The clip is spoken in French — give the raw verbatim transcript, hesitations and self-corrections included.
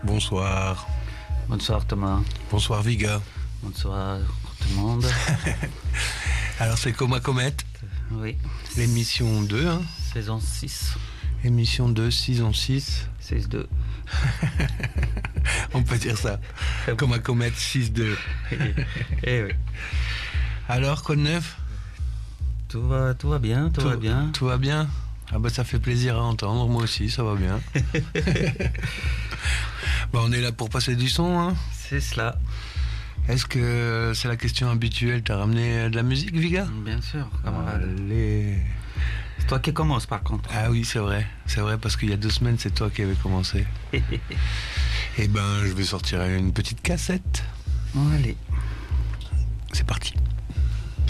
Bonsoir. Bonsoir Thomas. Bonsoir Viga. Bonsoir tout le monde. Alors c'est Coma Comet. Oui. L'émission deux, hein. Saison six. Émission deux, saison six. six deux. On peut dire ça. Coma Comet six deux. Eh oui. Alors, quoi de neuf? Tout va, tout va bien, tout, tout va bien. Tout va bien. Ah bah ça fait plaisir à entendre, moi aussi, ça va bien. Bah on est là pour passer du son, hein. C'est cela. Est-ce que c'est la question habituelle? T'as ramené de la musique, Viga? Bien sûr, camarade. Allez. C'est toi qui commence par contre. Ah oui, c'est vrai. C'est vrai parce qu'il y a deux semaines, c'est toi qui avais commencé. Eh ben, je vais sortir une petite cassette. Bon, allez. C'est parti.